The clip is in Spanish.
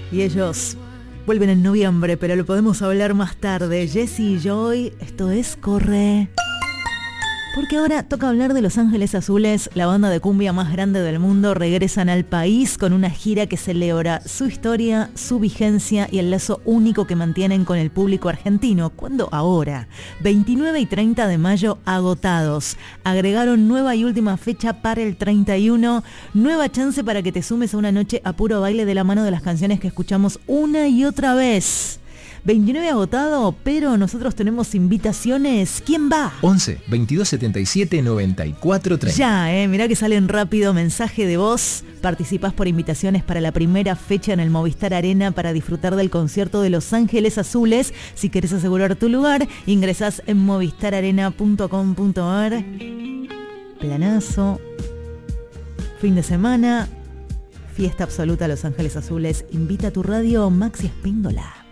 Y ellos vuelven en noviembre, pero lo podemos hablar más tarde. Jessie y Joy, esto es Corre. Porque ahora toca hablar de Los Ángeles Azules, la banda de cumbia más grande del mundo. Regresan al país con una gira que celebra su historia, su vigencia y el lazo único que mantienen con el público argentino. ¿Cuándo? Ahora. 29 y 30 de mayo agotados. Agregaron nueva y última fecha para el 31. Nueva chance para que te sumes a una noche a puro baile de la mano de las canciones que escuchamos una y otra vez. 29 agotado, pero nosotros tenemos invitaciones. ¿Quién va? 11 22 77 94 30. Ya, mirá que salen rápido. Mensaje de voz. Participás por invitaciones para la primera fecha en el Movistar Arena para disfrutar del concierto de Los Ángeles Azules. Si querés asegurar tu lugar, ingresás en movistararena.com.ar. Planazo. Fin de semana. Fiesta absoluta Los Ángeles Azules. Invita a tu radio Maxi Espíndola.